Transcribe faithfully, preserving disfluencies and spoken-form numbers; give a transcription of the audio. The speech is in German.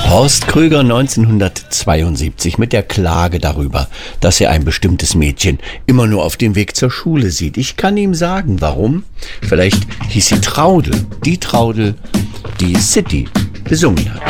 Horst Kröger neunzehnhundertzweiundsiebzig mit der Klage darüber, dass er ein bestimmtes Mädchen immer nur auf dem Weg zur Schule sieht. Ich kann ihm sagen, warum. Vielleicht hieß sie Traudel, die Traudel, die City besungen hat.